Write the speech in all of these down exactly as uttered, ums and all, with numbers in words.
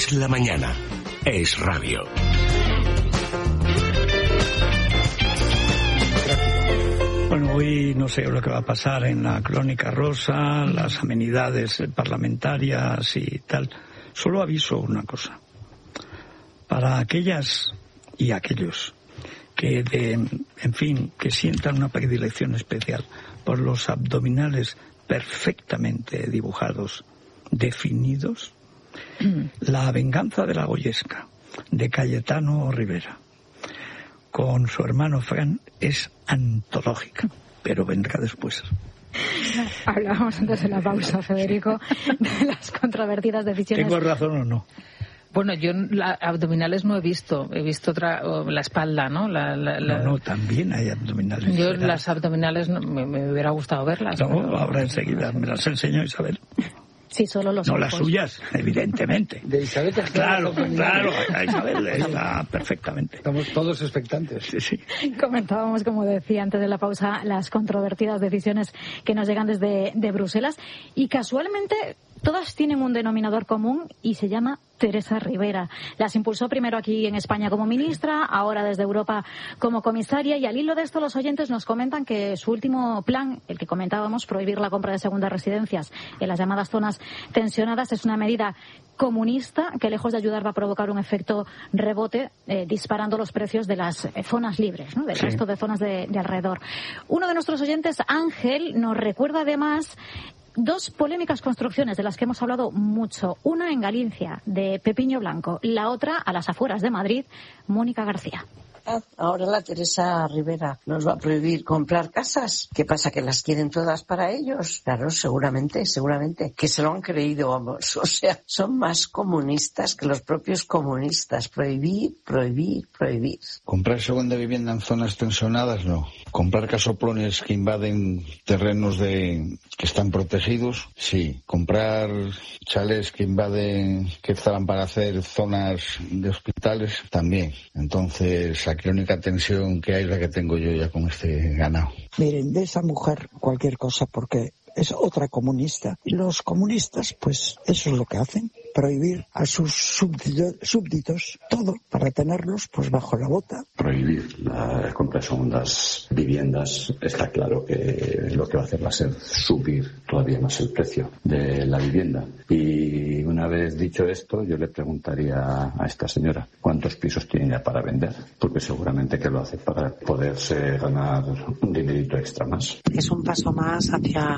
Es la mañana. Es radio. Bueno, hoy no sé lo que va a pasar en la Crónica Rosa, las amenidades parlamentarias y tal. Solo aviso una cosa. Para aquellas y aquellos que, de, en fin, que sientan una predilección especial por los abdominales perfectamente dibujados, definidos, La venganza de la Goyesca, de Cayetano Rivera, con su hermano Fran, es antológica, pero vendrá después. Hablábamos antes de la pausa, Federico, de las controvertidas decisiones. ¿Tengo razón o no? Bueno, yo la, abdominales no he visto, he visto otra, la espalda, ¿no? La, la, la... No, no, también hay abdominales. Yo ¿verdad? Las abdominales no, me, me hubiera gustado verlas. No, pero... ahora enseguida me las enseño, Isabel. Sí, solo los No ojos. las suyas, evidentemente. De Isabel, claro, claro, a Isabel está perfectamente. Estamos todos expectantes. Sí, sí. Comentábamos, como decía antes de la pausa, las controvertidas decisiones que nos llegan desde de Bruselas y casualmente todas tienen un denominador común y se llama Teresa Rivera. Las impulsó primero aquí en España como ministra, ahora desde Europa como comisaria, y al hilo de esto los oyentes nos comentan que su último plan, el que comentábamos, prohibir la compra de segundas residencias en las llamadas zonas tensionadas, es una medida comunista que, lejos de ayudar, va a provocar un efecto rebote, eh, disparando los precios de las eh, zonas libres, ¿no? Del sí. resto de zonas de, de alrededor. Uno de nuestros oyentes, Ángel, nos recuerda además dos polémicas construcciones de las que hemos hablado mucho. Una en Galicia, de Pepiño Blanco. La otra, a las afueras de Madrid, Mónica García. Ahora la Teresa Rivera nos va a prohibir comprar casas. ¿Qué pasa? ¿Que las quieren todas para ellos? Claro, seguramente, seguramente. Que se lo han creído, vamos. O sea, son más comunistas que los propios comunistas. Prohibir, prohibir, prohibir. Comprar segunda vivienda en zonas tensionadas, no. Comprar casoplones que invaden terrenos de que están protegidos, sí. Comprar chalés que invaden, que estaban para hacer zonas de hospitales, también. Entonces, la única tensión que hay es la que tengo yo ya con este ganado. Miren, de esa mujer cualquier cosa, porque es otra comunista. Y los comunistas, pues eso es lo que hacen, prohibir a sus súbditos, súbditos todo para tenerlos pues bajo la bota. Prohibir la compra de segundas viviendas, está claro que lo que va a hacer va a ser subir todavía más el precio de la vivienda. Y una vez dicho esto, yo le preguntaría a esta señora cuántos pisos tiene ya para vender, porque seguramente que lo hace para poderse ganar un dinerito extra más. Es un paso más hacia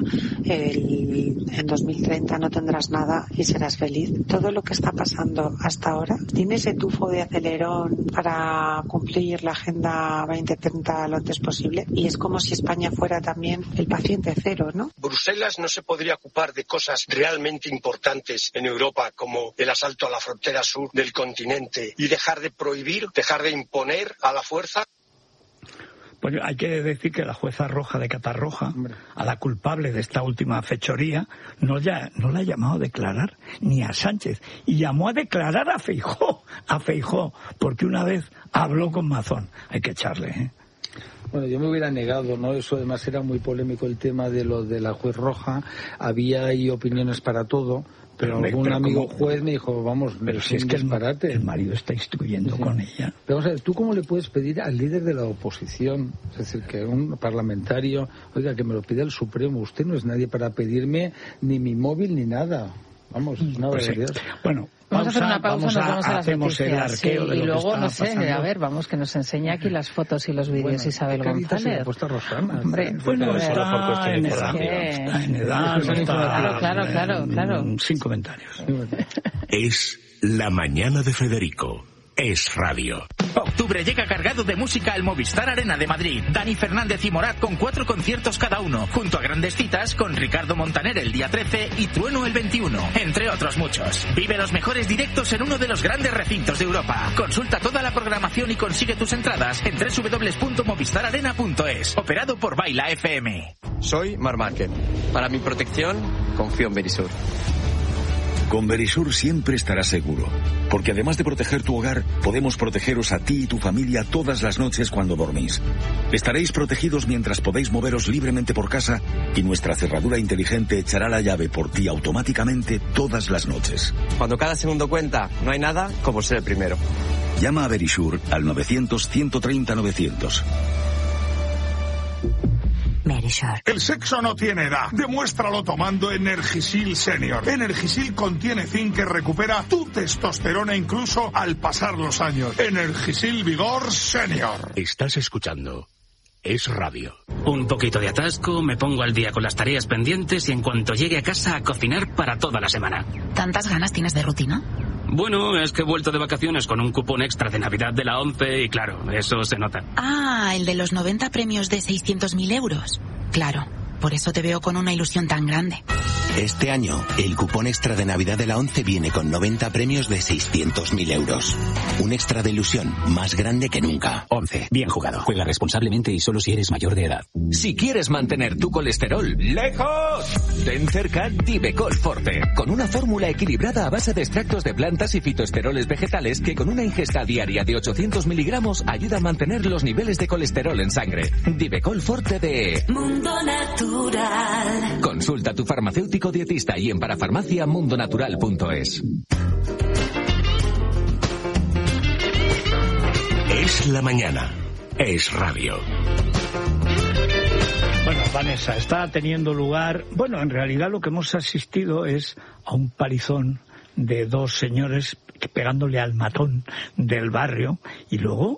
el en dos mil treinta no tendrás nada y serás feliz. Todo lo que está pasando hasta ahora tiene ese tufo de acelerón para cumplir la Agenda veinte treinta lo antes posible, y es como si España fuera también el paciente cero, ¿no? Bruselas no se podría ocupar de cosas realmente importantes en Europa, como el asalto a la frontera sur del continente, y dejar de prohibir, dejar de imponer a la fuerza. Pues hay que decir que la jueza Roja de Catarroja, a la culpable de esta última fechoría, no, ya, no la ha llamado a declarar ni a Sánchez, y llamó a declarar a Feijóo, a Feijóo, porque una vez habló con Mazón. Hay que echarle, ¿eh? Bueno, yo me hubiera negado, ¿no? Eso además era muy polémico el tema de lo de la juez Roja. Había ahí opiniones para todo. Pero, pero algún pero amigo como, juez me dijo, vamos, pero si es que el, el marido está instruyendo sí. con ella. Pero vamos a ver, ¿tú cómo le puedes pedir al líder de la oposición? Es decir, que un parlamentario, oiga, que me lo pida el Supremo. Usted no es nadie para pedirme ni mi móvil ni nada. Vamos, una pues barbaridad. Sí. Bueno, vamos a hacer una pausa, nos vamos a las hacemos noticias. El arqueo sí, de lo y luego, que no sé, pasando. a ver, vamos, que nos enseña aquí las fotos y los vídeos bueno, Isabel González. Rosana, Hombre, bueno, pues, está en edad. Que... Está en edad. Claro, claro, claro, claro, claro. Sin comentarios. Es la mañana de Federico. Es radio. Octubre llega cargado de música al Movistar Arena de Madrid. Dani Fernández y Morat con cuatro conciertos cada uno, junto a grandes citas con Ricardo Montaner el día trece y Trueno el veintiuno, entre otros muchos. Vive los mejores directos en uno de los grandes recintos de Europa. Consulta toda la programación y consigue tus entradas en doble u doble u doble u punto movistar arena punto es. Operado por Baila F M. Soy Mar Márquez. Para mi protección, confío en Verisur. Con Verisur siempre estarás seguro, porque además de proteger tu hogar, podemos protegeros a ti y tu familia todas las noches cuando dormís. Estaréis protegidos mientras podéis moveros libremente por casa y nuestra cerradura inteligente echará la llave por ti automáticamente todas las noches. Cuando cada segundo cuenta, no hay nada como ser el primero. Llama a Verisur al novecientos, ciento treinta, novecientos. Verisur. El sexo no tiene edad. Demuéstralo tomando Energisil Senior. Energisil contiene zinc que recupera tu testosterona incluso al pasar los años. Energisil Vigor Senior. Estás escuchando Es Radio. Un poquito de atasco, me pongo al día con las tareas pendientes y en cuanto llegue a casa a cocinar para toda la semana. ¿Tantas ganas tienes de rutina? Bueno, es que he vuelto de vacaciones con un cupón extra de Navidad de la ONCE y claro, eso se nota. Ah, el de los noventa premios de seiscientos mil euros. Claro, por eso te veo con una ilusión tan grande. Este año, el cupón extra de Navidad de la ONCE viene con noventa premios de seiscientos mil euros. Un extra de ilusión más grande que nunca. ONCE, bien jugado. Juega responsablemente y solo si eres mayor de edad. Si quieres mantener tu colesterol lejos, ten cerca Divecol Forte, con una fórmula equilibrada a base de extractos de plantas y fitoesteroles vegetales que con una ingesta diaria de ochocientos miligramos ayuda a mantener los niveles de colesterol en sangre. Divecol Forte de Mundo Natural. Consulta a tu farmacéutico dietista y en parafarmacia mundonatural punto es. Es la mañana. Es Radio. Bueno, Vanessa, está teniendo lugar... Bueno, en realidad lo que hemos asistido es a un palizón de dos señores pegándole al matón del barrio y luego...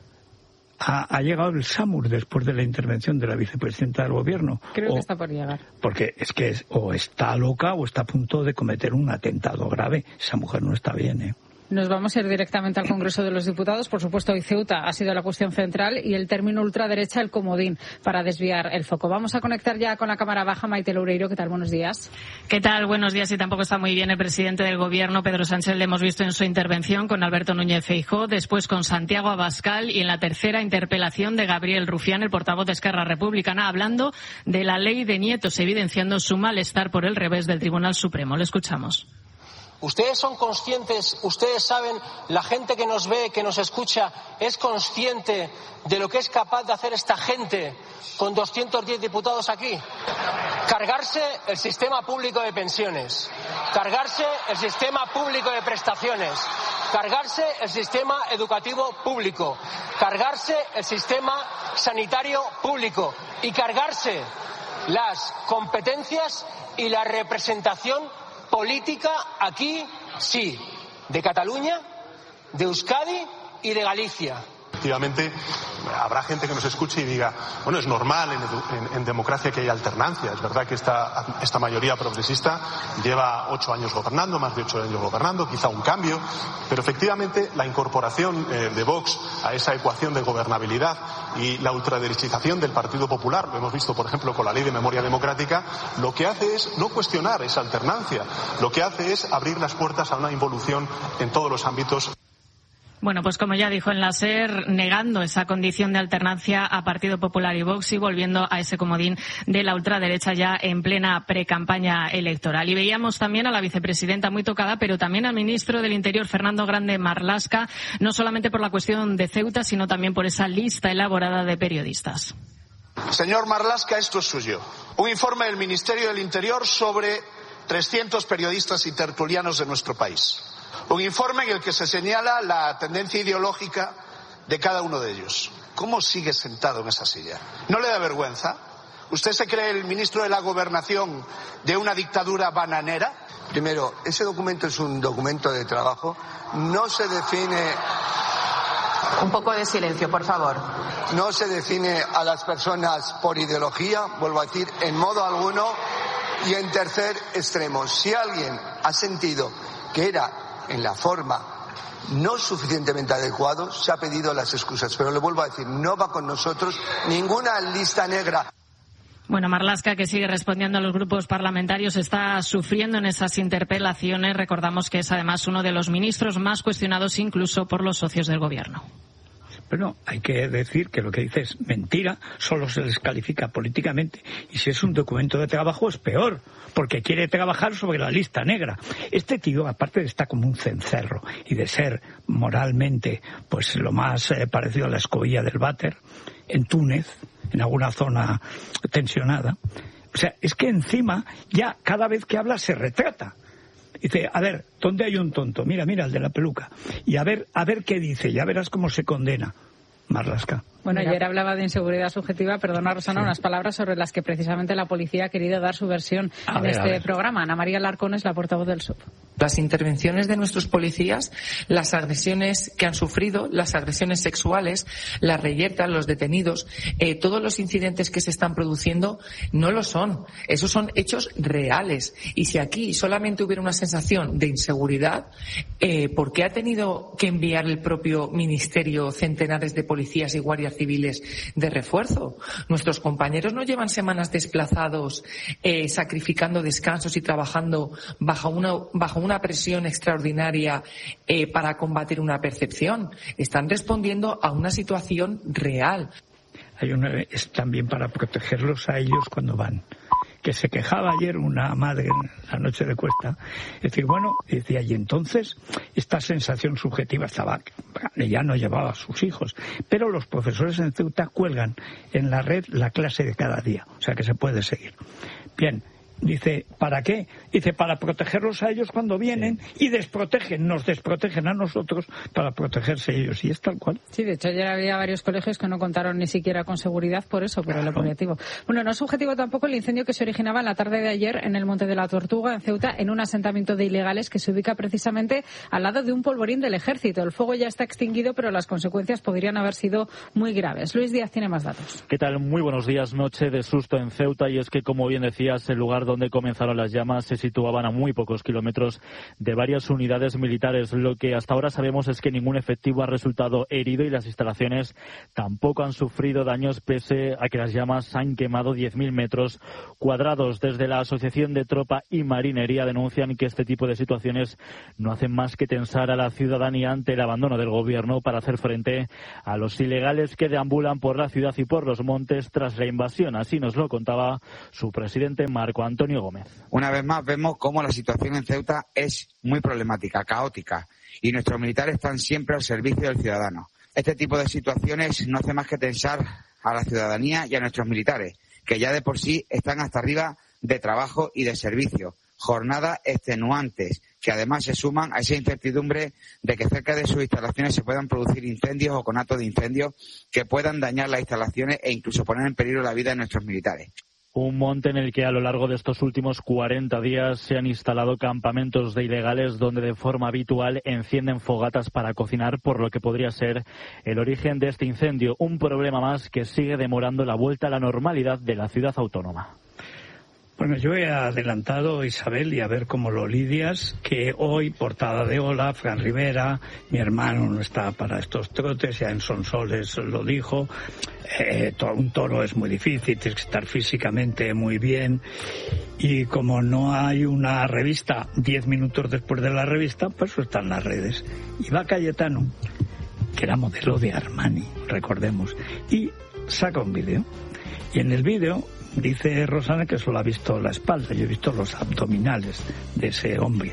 Ha, ha llegado el SAMUR después de la intervención de la vicepresidenta del gobierno. Creo o, que está por llegar. Porque es que es, o está loca o está a punto de cometer un atentado grave. Esa mujer no está bien, ¿eh? Nos vamos a ir directamente al Congreso de los Diputados. Por supuesto, hoy Ceuta ha sido la cuestión central y el término ultraderecha el comodín para desviar el foco. Vamos a conectar ya con la Cámara Baja. Maite Loureiro, ¿qué tal? Buenos días. ¿Qué tal? Buenos días. Y tampoco está muy bien el presidente del Gobierno, Pedro Sánchez. Le hemos visto en su intervención con Alberto Núñez Feijóo, después con Santiago Abascal y en la tercera interpelación de Gabriel Rufián, el portavoz de Esquerra Republicana, hablando de la ley de nietos, evidenciando su malestar por el revés del Tribunal Supremo. Le escuchamos. Ustedes son conscientes, ustedes saben, la gente que nos ve, que nos escucha, es consciente de lo que es capaz de hacer esta gente con doscientos diez diputados aquí. Cargarse el sistema público de pensiones, cargarse el sistema público de prestaciones, cargarse el sistema educativo público, cargarse el sistema sanitario público y cargarse las competencias y la representación política aquí, sí, de Cataluña, de Euskadi y de Galicia. Efectivamente, habrá gente que nos escuche y diga, bueno, es normal en, en, en democracia que haya alternancia. Es verdad que esta, esta mayoría progresista lleva ocho años gobernando, más de ocho años gobernando, quizá un cambio, pero efectivamente la incorporación eh, de Vox a esa ecuación de gobernabilidad y la ultraderechización del Partido Popular, lo hemos visto por ejemplo con la Ley de Memoria Democrática, lo que hace es no cuestionar esa alternancia, lo que hace es abrir las puertas a una involución en todos los ámbitos. Bueno, pues como ya dijo en la SER, negando esa condición de alternancia a Partido Popular y Vox y volviendo a ese comodín de la ultraderecha ya en plena precampaña electoral. Y veíamos también a la vicepresidenta muy tocada, pero también al ministro del Interior, Fernando Grande Marlaska, no solamente por la cuestión de Ceuta, sino también por esa lista elaborada de periodistas. Señor Marlaska, esto es suyo. Un informe del Ministerio del Interior sobre trescientos periodistas y tertulianos de nuestro país. Un informe en el que se señala la tendencia ideológica de cada uno de ellos. ¿Cómo sigue sentado en esa silla? ¿No le da vergüenza? ¿Usted se cree el ministro de la Gobernación de una dictadura bananera? Primero, ese documento es un documento de trabajo. No se define... Un poco de silencio, por favor. No se define a las personas por ideología, vuelvo a decir, en modo alguno. Y en tercer extremo, si alguien ha sentido que era en la forma no suficientemente adecuado, se ha pedido las excusas. Pero le vuelvo a decir, no va con nosotros ninguna lista negra. Bueno, Marlaska, que sigue respondiendo a los grupos parlamentarios, está sufriendo en esas interpelaciones. Recordamos que es además uno de los ministros más cuestionados incluso por los socios del gobierno. Bueno, hay que decir que lo que dice es mentira, solo se les califica políticamente, y si es un documento de trabajo es peor, porque quiere trabajar sobre la lista negra. Este tío, aparte de estar como un cencerro y de ser moralmente pues lo más eh, parecido a la escobilla del váter, en Túnez, en alguna zona tensionada, o sea, es que encima ya cada vez que habla se retrata. Dice, a ver, ¿dónde hay un tonto? Mira, mira, el de la peluca. Y a ver, a ver qué dice, ya verás cómo se condena. Marlaska. Bueno, Mira. ayer hablaba de inseguridad subjetiva, perdona Rosana, sí. unas palabras sobre las que precisamente la policía ha querido dar su versión a en ver, este programa. Ana María Larcón es la portavoz del S U V. Las intervenciones de nuestros policías, las agresiones que han sufrido, las agresiones sexuales, las reyertas, los detenidos, eh, todos los incidentes que se están produciendo no lo son. Esos son hechos reales. Y si aquí solamente hubiera una sensación de inseguridad, eh, ¿por qué ha tenido que enviar el propio Ministerio centenares de policías y guardias civiles de refuerzo? Nuestros compañeros no llevan semanas desplazados, eh, sacrificando descansos y trabajando bajo una, bajo una presión extraordinaria eh, para combatir una percepción. Están respondiendo a una situación real. Hay una, es también para protegerlos a ellos cuando van. Que se quejaba ayer una madre en la noche de Cuesta, es decir, bueno, decía, y entonces esta sensación subjetiva estaba, ya no llevaba a sus hijos, pero los profesores en Ceuta cuelgan en la red la clase de cada día, o sea que se puede seguir. Bien. Dice, ¿para qué? Dice, para protegerlos a ellos cuando vienen sí. y desprotegen, nos desprotegen a nosotros para protegerse ellos. Y es tal cual. Sí, de hecho ayer había varios colegios que no contaron ni siquiera con seguridad por eso, por claro. el objetivo. Bueno, no es subjetivo tampoco el incendio que se originaba en la tarde de ayer en el Monte de la Tortuga, en Ceuta, en un asentamiento de ilegales que se ubica precisamente al lado de un polvorín del ejército. El fuego ya está extinguido, pero las consecuencias podrían haber sido muy graves. Luis Díaz tiene más datos. ¿Qué tal? Muy buenos días. Noche de susto en Ceuta, y es que, como bien decías, el lugar donde comenzaron las llamas se situaban a muy pocos kilómetros de varias unidades militares. Lo que hasta ahora sabemos es que ningún efectivo ha resultado herido y las instalaciones tampoco han sufrido daños, pese a que las llamas han quemado diez mil metros cuadrados. Desde la Asociación de Tropa y Marinería denuncian que este tipo de situaciones no hacen más que tensar a la ciudadanía ante el abandono del gobierno para hacer frente a los ilegales que deambulan por la ciudad y por los montes tras la invasión. Así nos lo contaba su presidente Marco Antonio Gómez. Una vez más vemos cómo la situación en Ceuta es muy problemática, caótica, y nuestros militares están siempre al servicio del ciudadano. Este tipo de situaciones no hace más que tensar a la ciudadanía y a nuestros militares, que ya de por sí están hasta arriba de trabajo y de servicio. Jornadas extenuantes, que además se suman a esa incertidumbre de que cerca de sus instalaciones se puedan producir incendios o conatos de incendios que puedan dañar las instalaciones e incluso poner en peligro la vida de nuestros militares. Un monte en el que a lo largo de estos últimos cuarenta días se han instalado campamentos de ilegales donde de forma habitual encienden fogatas para cocinar, por lo que podría ser el origen de este incendio. Un problema más que sigue demorando la vuelta a la normalidad de la ciudad autónoma. Bueno, yo he adelantado, Isabel, y a ver cómo lo lidias, que hoy, portada de Ola, Fran Rivera, mi hermano no está para estos trotes, ya en Sonsoles lo dijo, eh, un toro es muy difícil, tienes que estar físicamente muy bien, y como no hay una revista diez minutos después de la revista, pues eso está en las redes. Y va Cayetano, que era modelo de Armani, recordemos, y saca un vídeo, y en el vídeo dice Rosana que solo ha visto la espalda, yo he visto los abdominales de ese hombre.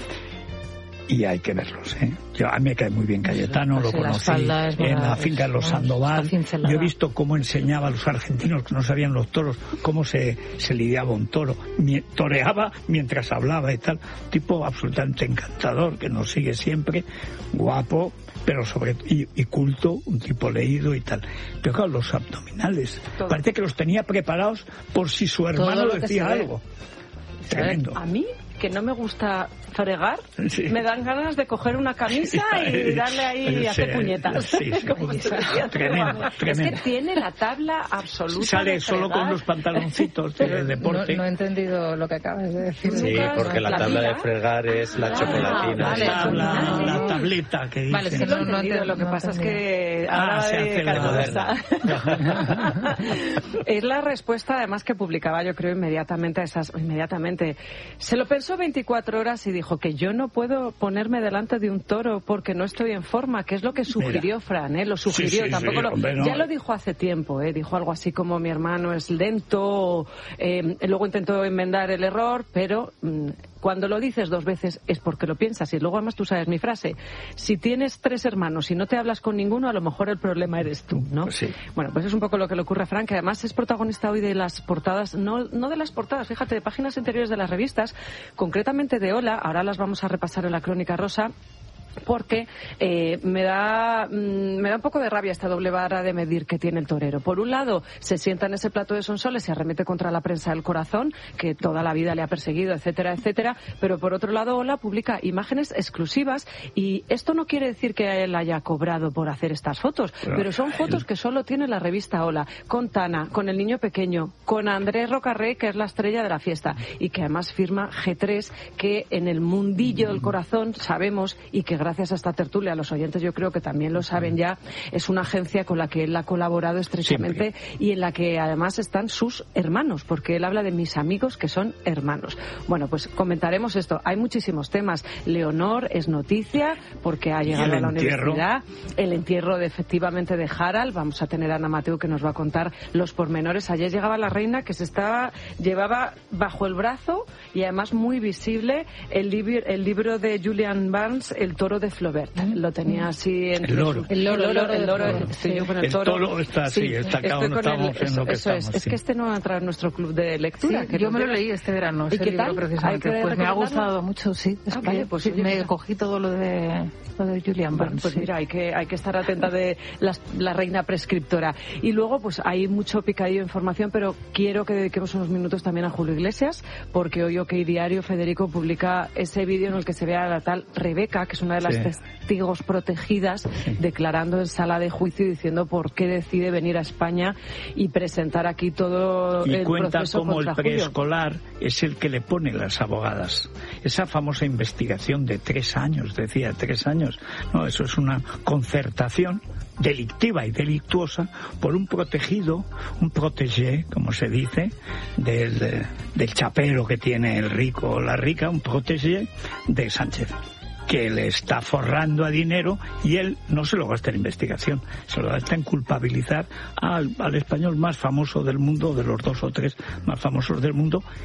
Y hay que verlos, ¿eh? Yo, a mí me cae muy bien Cayetano, lo conocí en la finca de los Sandoval. Yo he visto cómo enseñaba a los argentinos que no sabían los toros, cómo se, se lidiaba un toro. Toreaba mientras hablaba y tal. Un tipo absolutamente encantador, que nos sigue siempre, guapo, pero sobre y, y culto, un tipo leído y tal. Pero claro, los abdominales, todo. Parece que los tenía preparados por si su hermano decía algo. Tremendo. A mí, que no me gusta fregar, sí. Me dan ganas de coger una camisa y darle ahí y hacer puñetas. Sí, sí, como sí, tremendo, tremendo. Es que tiene la tabla absoluta. Sale de solo con los pantaloncitos de deporte. No, no he entendido lo que acabas de decir. Sí, porque la tabla de fregar es la chocolatina. La tabla, la tableta que dice. Vale, sí, lo he entendido. Lo que pasa es que que ahora ah, se hace la moderna. Es la respuesta, además, que publicaba, yo creo, inmediatamente a esas, inmediatamente. Se lo pensó veinticuatro horas y dijo que yo no puedo ponerme delante de un toro porque no estoy en forma, que es lo que sugirió Mira. Fran, ¿eh? Lo sugirió, sí, sí, tampoco sí, lo, hombre, no. Ya lo dijo hace tiempo, ¿eh? Dijo algo así como mi hermano es lento, eh, luego intentó enmendar el error, pero mm, cuando lo dices dos veces es porque lo piensas. Y luego además tú sabes mi frase, si tienes tres hermanos y no te hablas con ninguno, a lo mejor el problema eres tú, ¿no? Pues sí. Bueno, pues es un poco lo que le ocurre a Fran, que además es protagonista hoy de las portadas, no, no de las portadas, fíjate, de páginas interiores de las revistas, concretamente de Hola, ahora las vamos a repasar en la Crónica Rosa, porque eh, me da mmm, me da un poco de rabia esta doble vara de medir que tiene el torero. Por un lado, se sienta en ese plato de Sonsoles, se arremete contra la prensa del corazón, que toda la vida le ha perseguido, etcétera, etcétera, pero por otro lado, Hola publica imágenes exclusivas y esto no quiere decir que él haya cobrado por hacer estas fotos, pero, pero son fotos que solo tiene la revista Hola, con Tana, con el niño pequeño, con Andrés Rocarrey, que es la estrella de la fiesta, y que además firma G tres, que en el mundillo del corazón sabemos, y que gracias a esta tertulia, los oyentes yo creo que también lo saben ya, es una agencia con la que él ha colaborado estrechamente Siempre. Y en la que además están sus hermanos, porque él habla de mis amigos que son hermanos. Bueno, pues comentaremos esto. Hay muchísimos temas. Leonor es noticia porque ha llegado a la entierro? universidad. El entierro de, efectivamente de Harald. Vamos a tener a Ana Mateu que nos va a contar los pormenores. Ayer llegaba la reina que se estaba llevaba bajo el brazo y además muy visible el, libro, el libro de Julian Barnes, El toro de Flaubert. Lo tenía así en el loro. El loro, el loro, el loro. Estoy yo con el, el toro. toro está así, sí, está cada uno estamos en lo que eso estamos. Es, es que este no entra en nuestro club de lectura. Sí, que yo me lo leí este verano, ese libro tal? precisamente. Pues me ha gustado mucho, sí. Es ah, que vale, pues sí, me mira. cogí todo lo de lo de Julian Barnes. Bueno, pues sí. mira, hay que hay que estar atenta de las, la reina prescriptora. Y luego, pues hay mucho picadillo de información, pero quiero que dediquemos unos minutos también a Julio Iglesias, porque hoy OK Diario, Federico, publica ese vídeo en el que se ve a la tal Rebeca, que es una de las sí. testigos protegidas, sí. declarando en sala de juicio, diciendo por qué decide venir a España y presentar aquí todo y el cuenta proceso cómo contra el preescolar Julio. Es el que le pone las abogadas. Esa famosa investigación de tres años, decía, tres años. No, eso es una concertación delictiva y delictuosa por un protegido, un protégé, como se dice, del, del chapero que tiene el rico o la rica, un protégé de Sánchez, que le está forrando a dinero y él no se lo gasta en investigación, se lo gasta en culpabilizar al, al español más famoso del mundo, de los dos o tres más famosos del mundo,